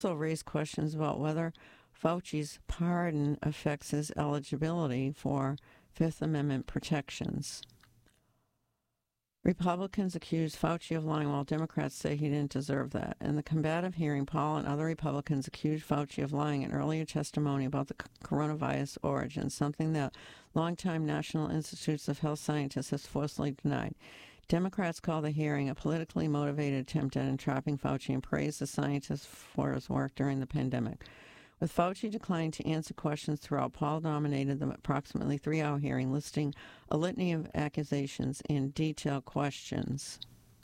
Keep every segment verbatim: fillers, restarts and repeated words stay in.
also raised questions about whether Fauci's pardon affects his eligibility for Fifth Amendment protections. Republicans accused Fauci of lying while Democrats say he didn't deserve that. In the combative hearing, Paul and other Republicans accused Fauci of lying in earlier testimony about the coronavirus origin, something that longtime National Institutes of Health scientists have forcefully denied. Democrats called the hearing a politically motivated attempt at entrapping Fauci and praised the scientist for his work during the pandemic. With Fauci declining to answer questions throughout, Paul dominated the approximately three-hour hearing, listing a litany of accusations and detailed questions.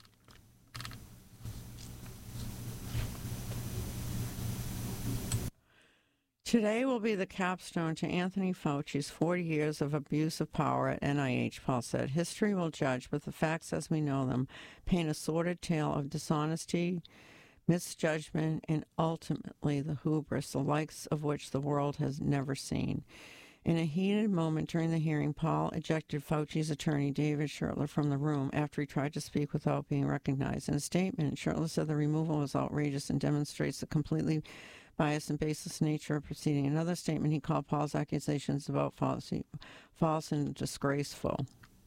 Today will be the capstone to Anthony Fauci's forty years of abuse of power at N I H, Paul said. History will judge, but the facts as we know them paint a sordid tale of dishonesty, misjudgment, and ultimately the hubris, the likes of which the world has never seen. In a heated moment during the hearing, Paul ejected Fauci's attorney, David Schertler, from the room after he tried to speak without being recognized. In a statement, Schertler said the removal was outrageous and demonstrates the completely biased and baseless nature of proceeding. In another statement, he called Paul's accusations about Fauci false and disgraceful.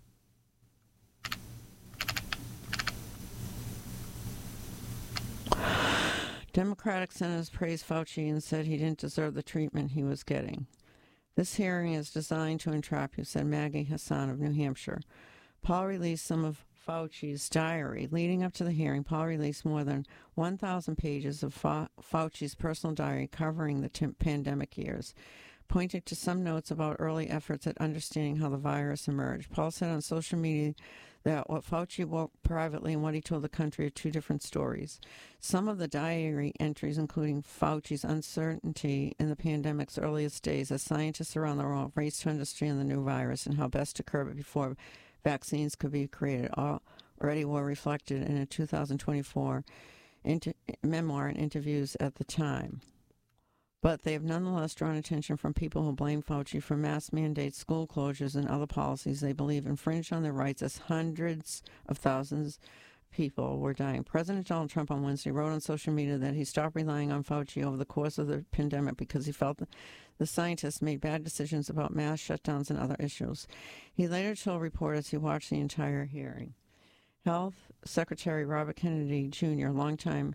Democratic senators praised Fauci and said he didn't deserve the treatment he was getting. This hearing is designed to entrap you, said Maggie Hassan of New Hampshire. Paul released some of Fauci's diary. Leading up to the hearing, Paul released more than one thousand pages of Fa- Fauci's personal diary covering the t- pandemic years, pointing to some notes about early efforts at understanding how the virus emerged. Paul said on social media that what Fauci wrote privately and what he told the country are two different stories. Some of the diary entries, including Fauci's uncertainty in the pandemic's earliest days as scientists around the world raced to understand the new virus and how best to curb it before vaccines could be created, already were reflected in a two thousand twenty-four inter- memoir and interviews at the time. But they have nonetheless drawn attention from people who blame Fauci for mass mandates, school closures, and other policies they believe infringe on their rights as hundreds of thousands of people were dying. President Donald Trump on Wednesday wrote on social media that he stopped relying on Fauci over the course of the pandemic because he felt that the scientists made bad decisions about mass shutdowns and other issues. He later told reporters he watched the entire hearing. Health Secretary Robert Kennedy Junior, longtime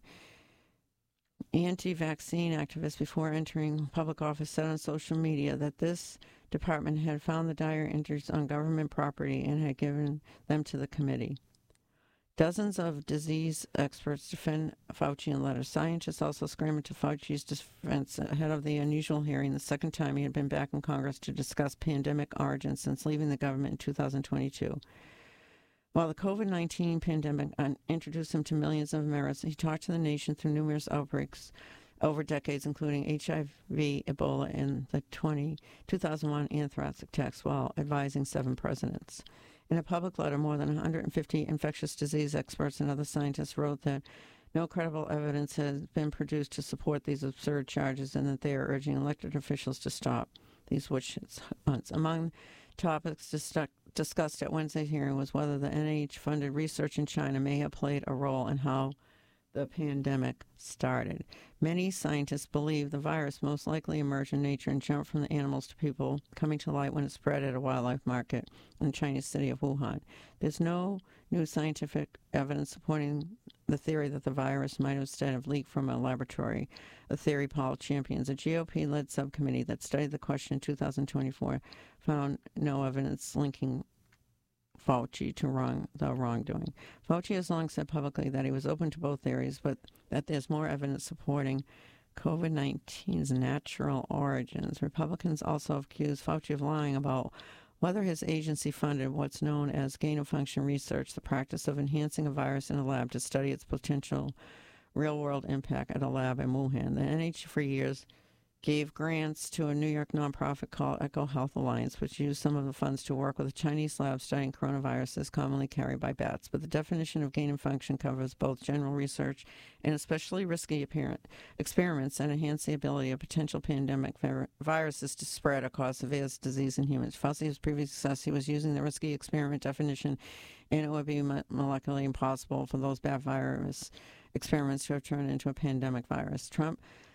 anti-vaccine activist before entering public office, said on social media that this department had found the diary entries on government property and had given them to the committee. Dozens of disease experts defend Fauci in letters. Scientists also screamed to Fauci's defense ahead of the unusual hearing, the second time he had been back in Congress to discuss pandemic origins since leaving the government in two thousand twenty-two. While the covid nineteen pandemic introduced him to millions of Americans, he talked to the nation through numerous outbreaks over decades, including H I V, Ebola, and the two thousand one anthrax attacks, while advising seven presidents. In a public letter, more than one hundred fifty infectious disease experts and other scientists wrote that no credible evidence has been produced to support these absurd charges and that they are urging elected officials to stop these witch hunts. Among topics discussed discussed at Wednesday's hearing was whether the N I H-funded research in China may have played a role in how the pandemic started. Many scientists believe the virus most likely emerged in nature and jumped from the animals to people, coming to light when it spread at a wildlife market in the Chinese city of Wuhan. There's no new scientific evidence supporting the theory that the virus might instead have leaked from a laboratory, a theory Paul champions. A G O P-led subcommittee that studied the question in two thousand twenty-four found no evidence linking Fauci to wrong the wrongdoing. Fauci has long said publicly that he was open to both theories, but that there's more evidence supporting covid nineteen's natural origins. Republicans also accused Fauci of lying about whether his agency funded what's known as gain-of-function research, the practice of enhancing a virus in a lab to study its potential real-world impact at a lab in Wuhan. The N I H for years gave grants to a New York nonprofit called Eco Health Alliance, which used some of the funds to work with a Chinese lab studying coronaviruses commonly carried by bats. But the definition of gain of function covers both general research and especially risky apparent experiments that enhance the ability of potential pandemic vir- viruses to spread or cause severe disease in humans. Fauci has previously said he was using the risky experiment definition, and it would be molecularly impossible for those bat viruses experiments to have turned into a pandemic virus. Trump